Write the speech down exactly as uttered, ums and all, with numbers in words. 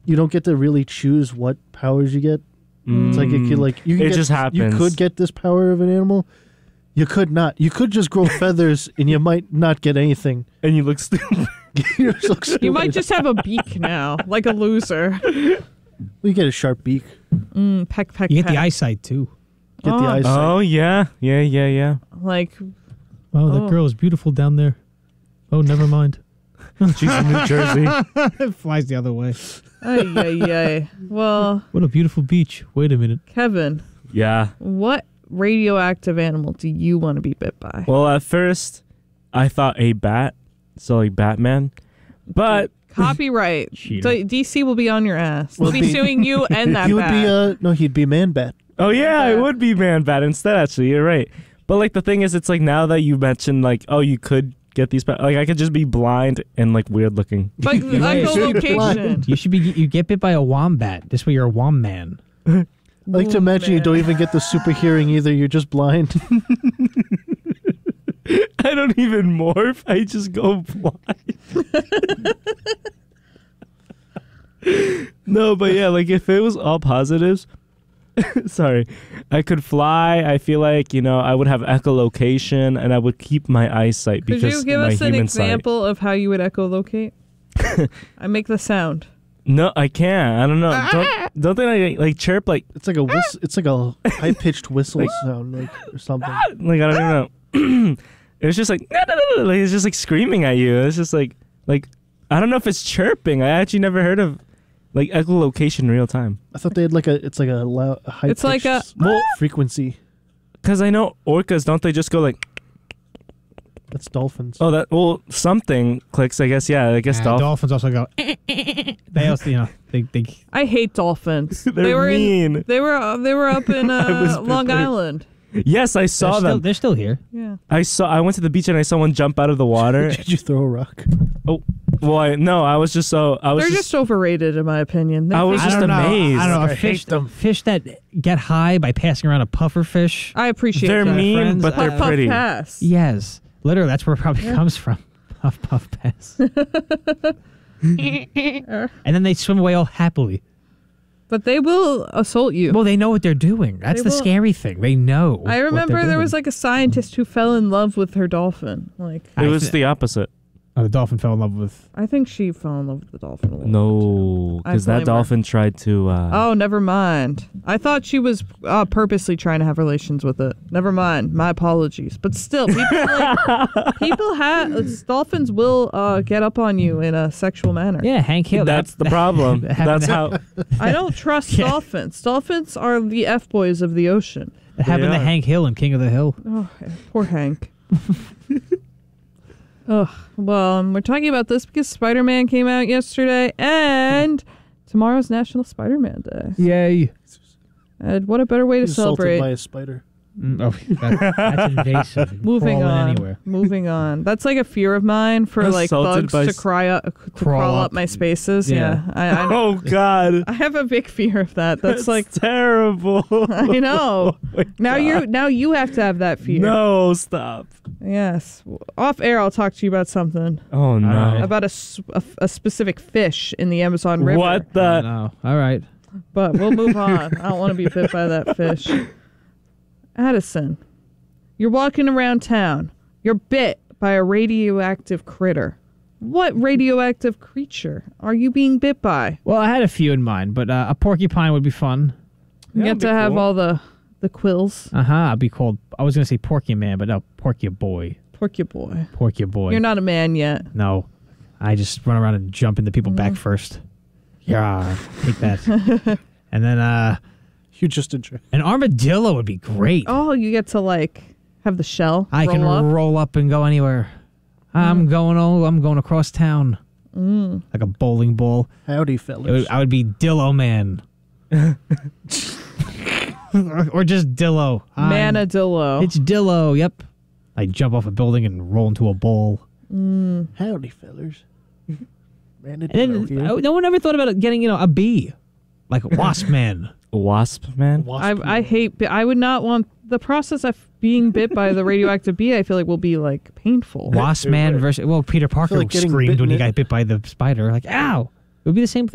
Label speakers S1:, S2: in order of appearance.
S1: you don't get to really choose what powers you get.
S2: Mm.
S1: It's like it could like you can
S2: It
S1: get,
S2: just happens.
S1: You could get this power of an animal. You could not. You could just grow feathers and you might not get anything.
S2: And you look stupid.
S1: you, just look
S3: You might just have a beak now, like a loser.
S1: You get a sharp beak.
S3: Mm, peck, peck,
S4: You get
S3: peck.
S4: the eyesight, too.
S1: Get
S3: Oh.
S1: the eyesight.
S2: Oh, yeah. Yeah, yeah, yeah.
S3: Like,
S4: Oh, that
S3: Oh.
S4: girl is beautiful down there. Oh, never mind.
S2: She's in New Jersey.
S4: It flies the other way.
S3: ay, ay, ay. Well,
S4: What a beautiful beach. Wait a minute.
S3: Kevin,
S2: Yeah.
S3: what radioactive animal do you want to be bit by?
S2: Well, at first, I thought a bat. So, like Batman. But
S3: Copyright.
S4: Cheater.
S3: D- DC will be on your ass. They'll
S1: Will
S3: be
S1: be-
S3: suing you and that
S1: He would
S3: bat.
S1: be uh no, he'd be Man Bat.
S2: Oh yeah, I
S3: Yeah.
S2: would be Man Bat instead. Actually, you're right. But like the thing is, it's like now that you mentioned like, oh, you could get these. Pa- like I could just be blind and like weird looking.
S3: Like echolocation.
S4: You should be. You get bit by a wombat. This way, you're a wom man.
S1: I like to
S3: Ooh,
S1: imagine you
S3: man.
S1: don't even get the super hearing either. You're just blind.
S2: I don't even morph. I just go blind. No, but yeah, like if it was all positives, sorry, I could fly. I feel like you know I would have echolocation and I would keep my eyesight
S3: Could
S2: because
S3: you give
S2: my
S3: us an
S2: human sight.
S3: example of how you would echolocate? I make the sound.
S2: No, I can't. I don't know. Don't, don't they like, like chirp like
S1: It's like a whist- it's like a high pitched whistle sound, like or something.
S2: like I don't even know. It was just like, like it's just like screaming at you. It's just like like I don't know if it's chirping. I actually never heard of like echolocation in real time.
S1: I thought they had like a it's like a, loud, a high
S3: It's like a-
S2: Well,
S1: frequency.
S2: because I know orcas don't they just go like
S1: That's dolphins.
S2: oh that well something clicks I guess yeah I guess
S4: Uh,
S2: dolphin.
S4: dolphins also go. They also, you know, they they.
S3: I hate dolphins.
S2: They're
S3: they were
S2: mean.
S3: In, they were uh, they were up in
S2: I was
S3: uh, Long
S2: prepared.
S3: Island.
S2: Yes, I saw
S4: they're
S2: them.
S4: Still, they're still here.
S3: Yeah.
S2: I saw. I went to the beach and I saw one jump out of the water.
S1: Did you throw a rock?
S2: Well, I, no, I was just so I was
S3: They're
S2: just,
S3: just overrated, in my opinion. They
S2: I was
S3: think-
S2: just
S4: I don't know.
S2: amazed.
S4: I don't know.
S1: I
S4: A fish,
S1: hate them.
S4: fish that get high by passing around a puffer fish.
S3: I appreciate
S2: they're
S3: that.
S2: mean,
S4: friends,
S2: but
S4: uh,
S2: they're
S3: Puff, puff,
S2: pretty.
S3: pass.
S4: Yes, literally, that's where it probably comes from. Puff, puff, pass. And then they swim away all happily.
S3: But they will assault you.
S4: Well, they know what they're doing. That's
S3: They
S4: the
S3: will-
S4: scary thing. They know.
S3: I remember there was like a scientist who fell in love with her dolphin. Like,
S2: It
S4: I
S2: was
S4: th-
S2: the opposite.
S4: Oh, the dolphin fell in love with.
S3: I think she fell in love with the dolphin a little bit.
S2: No,
S3: I
S2: because that
S3: blame her.
S2: dolphin tried to. Uh,
S3: Oh, never mind. I thought she was uh, purposely trying to have relations with it. Never mind. My apologies. But still, people like, people have dolphins will uh, get up on you in a sexual manner.
S4: Yeah, Hank Hill.
S2: that's
S4: that-
S2: the problem.
S4: that happened
S2: That's
S4: to-
S2: how.
S3: I don't trust
S4: Yeah.
S3: dolphins. Dolphins are the f boys of the ocean.
S4: It happened
S2: They
S4: to
S2: are.
S4: Hank Hill and King of the Hill.
S3: Oh, poor Hank. Ugh. Well, um, we're talking about this because Spider-Man came out yesterday, and tomorrow's National Spider-Man Day.
S4: Yay.
S3: And what a better way to
S1: He's assaulted
S3: celebrate.
S1: by a spider.
S4: Mm, oh, that, that's invasive.
S3: Moving
S4: Crawling
S3: on.
S4: Anywhere.
S3: Moving on. That's like a fear of mine for like
S2: Assaulted
S3: bugs
S2: by
S3: to
S2: s-
S3: cry up, to
S4: Crawl
S3: crawl up.
S4: up.
S3: my spaces.
S4: Yeah.
S3: Yeah, I, I,
S2: Oh God,
S3: I have a big fear of that. That's,
S2: that's
S3: like
S2: terrible.
S3: I know.
S2: Oh my
S3: Now
S2: God.
S3: you now you have to have that fear.
S2: No, stop.
S3: Yes. Off air, I'll talk to you about something
S2: Oh no.
S4: Alright.
S3: about a, s- a f- a specific fish in the Amazon River.
S2: What
S4: Oh,
S2: the?
S4: no. All right.
S3: But we'll move on. I don't want to be bit by that fish. Addison, you're walking around town. You're bit by a radioactive critter. What radioactive creature are you being bit by?
S4: Well, I had a few in mind, but uh, a porcupine would be fun.
S3: You
S2: Yeah,
S3: get
S2: that'd
S3: to
S2: be
S3: have
S2: cool.
S3: all the the quills.
S4: Uh huh. I'd be called. I was gonna say Porky Man, but no, Porky Boy.
S3: Porky boy.
S4: Porky Boy.
S3: You're not a man yet.
S4: No, I just run around and jump into people back first. Yeah, take that. And then uh,
S1: You just enjoy.
S4: an armadillo would be great.
S3: Oh, you get to like have the shell.
S4: I
S3: roll
S4: can
S3: up.
S4: roll up and go anywhere. I'm going. Oh, I'm going across town.
S3: Mm.
S4: Like a bowling ball.
S1: Howdy,
S4: It
S1: fellas.
S4: would, I would be Dillo Man. or, or just Dillo. I'm-
S3: Manadillo.
S4: It's Dillo. Yep. I jump off a building and roll into a bowl.
S1: Howdy, fellas. Man,
S4: And then uh, no one ever thought about getting, you know, a bee, like Wasp Man.
S2: Wasp man.
S3: I I hate. bi- I would not want the process of being bit by the radioactive bee. I feel like will be like painful.
S4: Wasp Man versus well, Peter Parker
S1: like getting
S4: screamed when he
S1: bitten in-
S4: got bit by the spider. Like, ow! It would be the same